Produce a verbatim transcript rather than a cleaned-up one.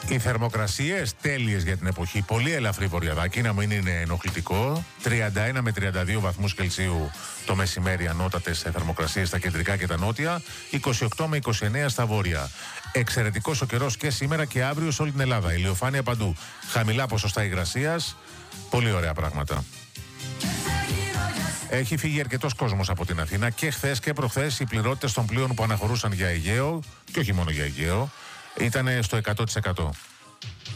Οι θερμοκρασίες τέλειες για την εποχή. Πολύ ελαφρύ βορειαδάκι, να μην είναι ενοχλητικό. τριάντα ένα με τριάντα δύο βαθμούς Κελσίου το μεσημέρι, ανώτατες θερμοκρασίες στα κεντρικά και τα νότια. είκοσι οκτώ με είκοσι εννέα στα βόρεια. Εξαιρετικός ο καιρός και σήμερα και αύριο σε όλη την Ελλάδα. Ηλιοφάνεια παντού. Χαμηλά ποσοστά υγρασίας. Πολύ ωραία πράγματα. Έχει φύγει αρκετός κόσμος από την Αθήνα και χθες και προχθές. Οι πληρότητες των πλοίων που αναχωρούσαν για Αιγαίο, και όχι μόνο για Αιγαίο, ήταν στο εκατό τοις εκατό.